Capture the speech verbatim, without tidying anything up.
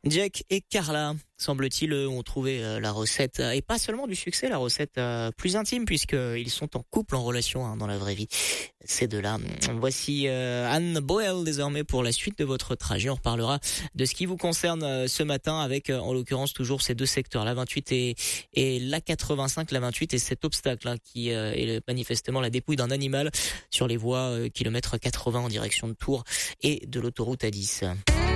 Jack et Carla, semble-t-il, ont trouvé la recette, et pas seulement du succès, la recette plus intime, puisqu'ils sont en couple, en relation hein, dans la vraie vie. Ces deux-là. Voici euh, Anne Boyle désormais pour la suite de votre trajet. On reparlera de ce qui vous concerne euh, ce matin avec, euh, en l'occurrence, toujours ces deux secteurs, la vingt-huit et, et la quatre-vingt-cinq, la vingt-huit et cet obstacle hein, qui euh, est manifestement la dépouille d'un animal sur les voies euh, kilomètre quatre-vingts en direction de Tours et de l'autoroute A dix.